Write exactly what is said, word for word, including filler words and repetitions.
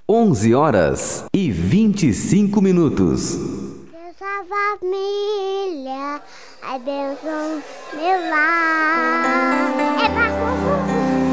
onze horas e vinte e cinco minutos. Deus, a família, a bênção meu lar.